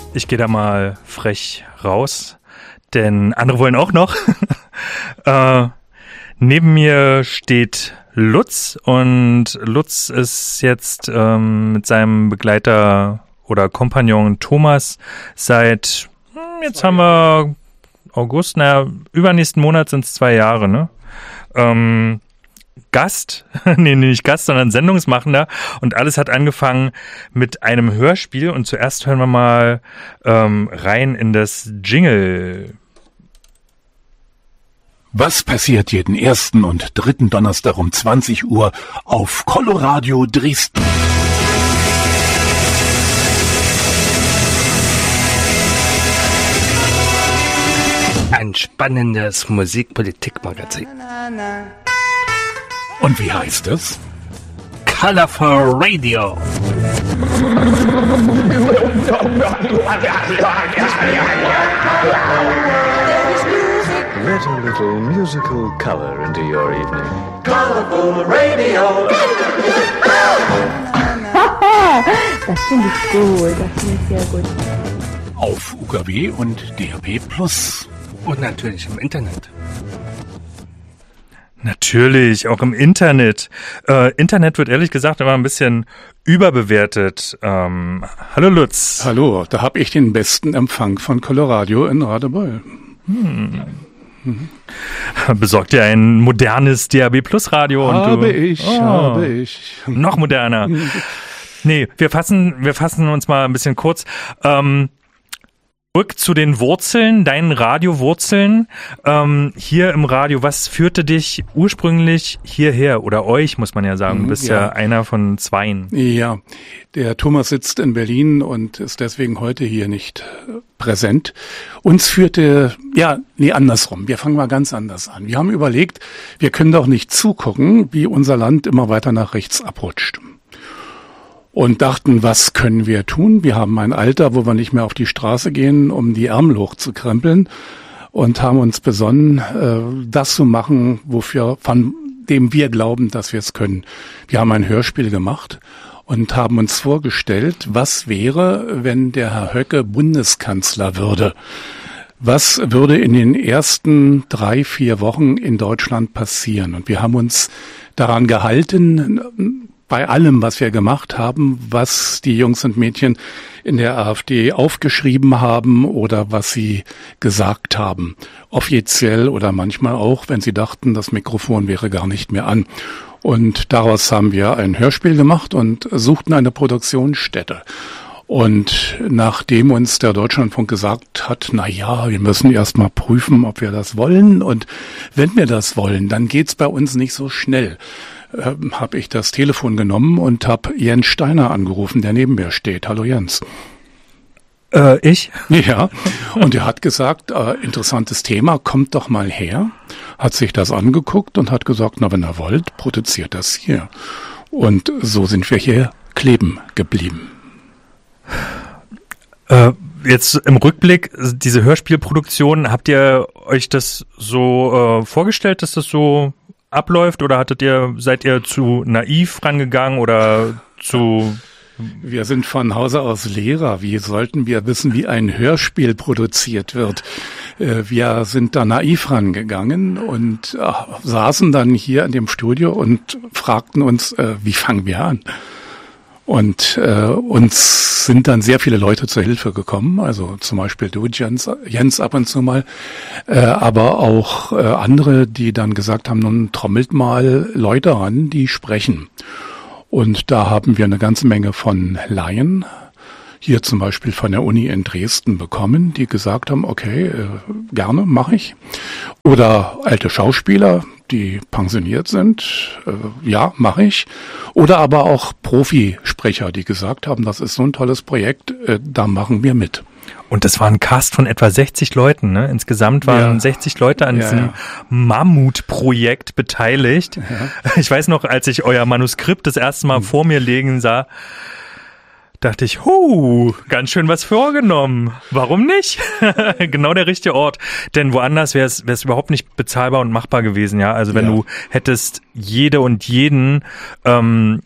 Ich gehe da mal frech raus, denn andere wollen auch noch. Neben mir steht Lutz und Lutz ist jetzt mit seinem Begleiter oder Kompagnon Thomas seit, jetzt haben wir August, übernächsten Monat sind es 2 Jahre, ne? Gast, nee, nicht Gast, sondern Sendungsmachender und alles hat angefangen mit einem Hörspiel und zuerst hören wir mal rein in das Jingle. Was passiert jeden ersten und dritten Donnerstag um 20 Uhr auf Coloradio Dresden? Ein spannendes Musikpolitikmagazin. Und wie heißt es? Colorful Radio. Let a little musical color into your evening. Colorful Radio. Das finde ich gut, das finde ich sehr gut. Auf UKW und DAB+. Und natürlich im Internet. Natürlich, auch im Internet. Internet wird ehrlich gesagt immer ein bisschen überbewertet. Hallo Lutz. Hallo, da habe ich den besten Empfang von Coloradio in Radebeul. Besorgt dir ein modernes DAB Plus Radio Habe ich. Noch moderner. Nee, wir fassen uns mal ein bisschen kurz. Zurück zu den Wurzeln, deinen Radiowurzeln. Hier im Radio, was führte dich ursprünglich hierher? Oder euch, muss man ja sagen. Du bist ja einer von 2. Ja, der Thomas sitzt in Berlin und ist deswegen heute hier nicht präsent. Uns führte, andersrum. Wir fangen mal ganz anders an. Wir haben überlegt, wir können doch nicht zugucken, wie unser Land immer weiter nach rechts abrutscht. Und dachten, was können wir tun? Wir haben ein Alter, wo wir nicht mehr auf die Straße gehen, um die Ärmel hochzukrempeln und haben uns besonnen, das zu machen, von dem wir glauben, dass wir es können. Wir haben ein Hörspiel gemacht und haben uns vorgestellt, was wäre, wenn der Herr Höcke Bundeskanzler würde? Was würde in den ersten 3-4 Wochen in Deutschland passieren? Und wir haben uns daran gehalten, bei allem, was wir gemacht haben, was die Jungs und Mädchen in der AfD aufgeschrieben haben oder was sie gesagt haben. Offiziell oder manchmal auch, wenn sie dachten, das Mikrofon wäre gar nicht mehr an. Und daraus haben wir ein Hörspiel gemacht und suchten eine Produktionsstätte. Und nachdem uns der Deutschlandfunk gesagt hat, wir müssen erst mal prüfen, ob wir das wollen. Und wenn wir das wollen, dann geht's bei uns nicht so schnell. Habe ich das Telefon genommen und habe Jens Steiner angerufen, der neben mir steht. Hallo Jens. Ich? Ja, und er hat gesagt, interessantes Thema, kommt doch mal her. Hat sich das angeguckt und hat gesagt, wenn ihr wollt, produziert das hier. Und so sind wir hier kleben geblieben. Jetzt im Rückblick, diese Hörspielproduktion, habt ihr euch das so vorgestellt, dass das so abläuft oder seid ihr zu naiv rangegangen oder zu... Wir sind von Hause aus Lehrer. Wie sollten wir wissen, wie ein Hörspiel produziert wird? Wir sind da naiv rangegangen und saßen dann hier in dem Studio und fragten uns, wie fangen wir an? Und uns sind dann sehr viele Leute zur Hilfe gekommen, also zum Beispiel du, Jens ab und zu mal, aber auch andere, die dann gesagt haben, nun trommelt mal Leute an, die sprechen. Und da haben wir eine ganze Menge von Laien, hier zum Beispiel von der Uni in Dresden bekommen, die gesagt haben, okay, gerne, mache ich. Oder alte Schauspieler, die pensioniert sind, mache ich. Oder aber auch Profisprecher, die gesagt haben, das ist so ein tolles Projekt, da machen wir mit. Und das war ein Cast von etwa 60 Leuten, ne? Insgesamt waren 60 Leute an diesem Mammutprojekt beteiligt. Ja. Ich weiß noch, als ich euer Manuskript das erste Mal vor mir liegen sah, dachte ich, ganz schön was vorgenommen. Warum nicht? Genau der richtige Ort. Denn woanders wäre es überhaupt nicht bezahlbar und machbar gewesen, ja. Also wenn du hättest jede und jeden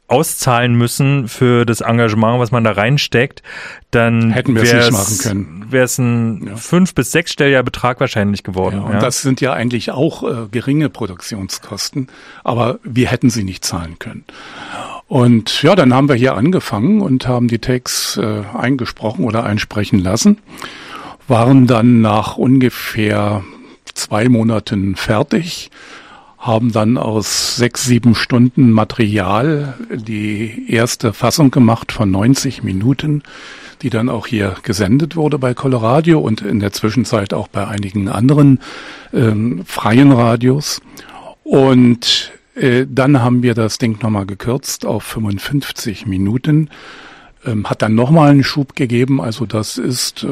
auszahlen müssen für das Engagement, was man da reinsteckt, dann hätten wir es nicht machen können. Wäre es ein 5- bis 6-stelliger Betrag wahrscheinlich geworden. Ja, und das sind ja eigentlich auch geringe Produktionskosten, aber wir hätten sie nicht zahlen können. Und ja, dann haben wir hier angefangen und haben die Takes eingesprochen oder einsprechen lassen, waren dann nach ungefähr 2 Monaten fertig, haben dann aus 6-7 Stunden Material die erste Fassung gemacht von 90 Minuten, die dann auch hier gesendet wurde bei Coloradio und in der Zwischenzeit auch bei einigen anderen freien Radios. Und dann haben wir das Ding nochmal gekürzt auf 55 Minuten. Hat dann nochmal einen Schub gegeben, also das ist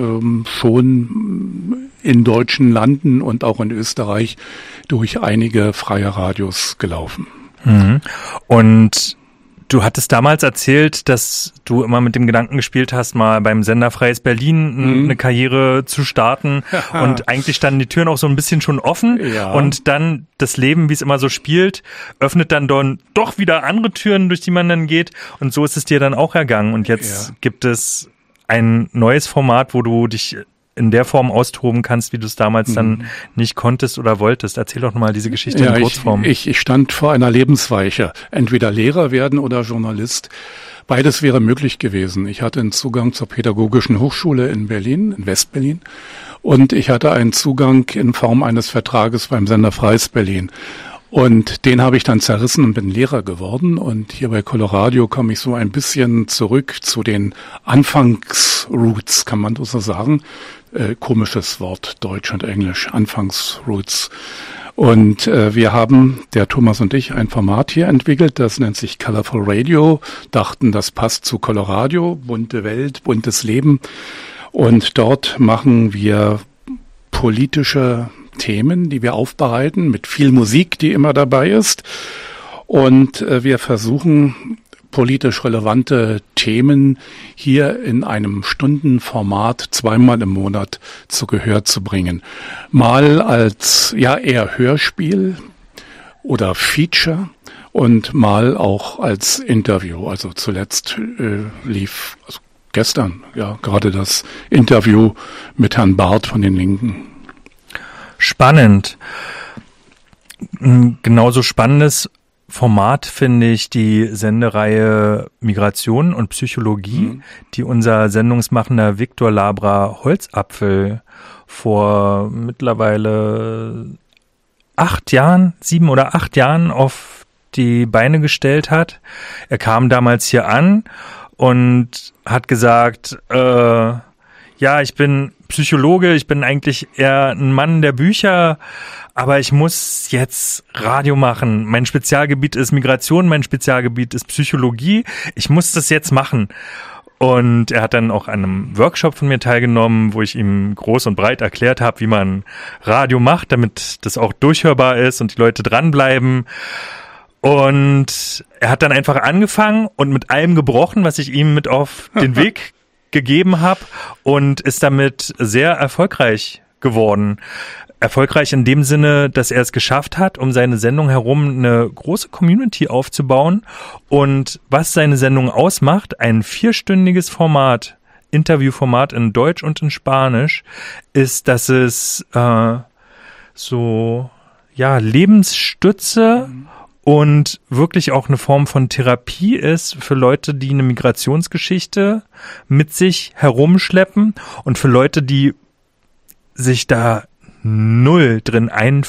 schon in deutschen Landen und auch in Österreich durch einige freie Radios gelaufen. Mhm. Und du hattest damals erzählt, dass du immer mit dem Gedanken gespielt hast, mal beim Sender Freies Berlin eine Karriere zu starten und eigentlich standen die Türen auch so ein bisschen schon offen und dann das Leben, wie es immer so spielt, öffnet dann doch wieder andere Türen, durch die man dann geht und so ist es dir dann auch ergangen und jetzt gibt es ein neues Format, wo du dich in der Form austoben kannst, wie du es damals dann nicht konntest oder wolltest. Erzähl doch nochmal diese Geschichte in Kurzform. Ich stand vor einer Lebensweiche. Entweder Lehrer werden oder Journalist. Beides wäre möglich gewesen. Ich hatte einen Zugang zur Pädagogischen Hochschule in Berlin, in Westberlin. Und ich hatte einen Zugang in Form eines Vertrages beim Sender Freies Berlin. Und den habe ich dann zerrissen und bin Lehrer geworden. Und hier bei Coloradio komme ich so ein bisschen zurück zu den Anfangsroots, kann man so sagen. Komisches Wort, Deutsch und Englisch, Anfangsroots. Und wir haben, der Thomas und ich, ein Format hier entwickelt, das nennt sich Colorful Radio. Dachten, das passt zu Coloradio, bunte Welt, buntes Leben. Und dort machen wir politische Themen, die wir aufbereiten, mit viel Musik, die immer dabei ist. Und wir versuchen, politisch relevante Themen hier in einem Stundenformat 2-mal im Monat zu Gehör zu bringen. Mal als eher Hörspiel oder Feature und mal auch als Interview. Also zuletzt lief gestern gerade das Interview mit Herrn Barth von den Linken. Spannend. Genauso spannendes Format finde ich die Sendereihe Migration und Psychologie, die unser sendungsmachender Viktor Labra Holzapfel vor mittlerweile 7 oder 8 Jahren auf die Beine gestellt hat. Er kam damals hier an und hat gesagt, ich bin Psychologe, ich bin eigentlich eher ein Mann der Bücher, aber ich muss jetzt Radio machen. Mein Spezialgebiet ist Migration, mein Spezialgebiet ist Psychologie. Ich muss das jetzt machen. Und er hat dann auch an einem Workshop von mir teilgenommen, wo ich ihm groß und breit erklärt habe, wie man Radio macht, damit das auch durchhörbar ist und die Leute dranbleiben. Und er hat dann einfach angefangen und mit allem gebrochen, was ich ihm mit auf den Weg gegeben habe und ist damit sehr erfolgreich geworden. Erfolgreich in dem Sinne, dass er es geschafft hat, um seine Sendung herum eine große Community aufzubauen. Und was seine Sendung ausmacht, ein 4-stündiges Format, Interviewformat in Deutsch und in Spanisch, ist, dass es Lebensstütze und wirklich auch eine Form von Therapie ist für Leute, die eine Migrationsgeschichte mit sich herumschleppen und für Leute, die sich da null drin